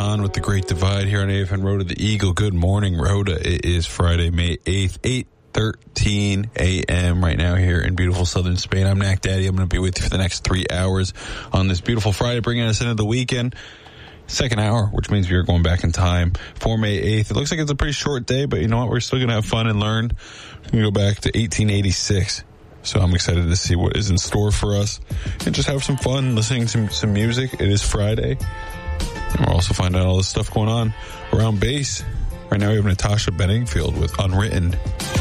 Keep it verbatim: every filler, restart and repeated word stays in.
Hahn with The Great Divide here on A F N Rhoda, the Eagle. Good morning, Rhoda. It is Friday, May eighth, eight thirteen a.m. right now here in beautiful southern Spain. I'm Knack Daddy. I'm going to be with you for the next three hours on this beautiful Friday, bringing us into the weekend. Second hour, which means we are going back in time for May eighth. It looks like it's a pretty short day, but you know what? We're still going to have fun and learn. We're going to go back to eighteen eighty-six. So I'm excited to see what is in store for us and just have some fun listening to some music. It is Friday. And we'll also find out all this stuff going on around bass. Right now we have Natasha Bedingfield with Unwritten.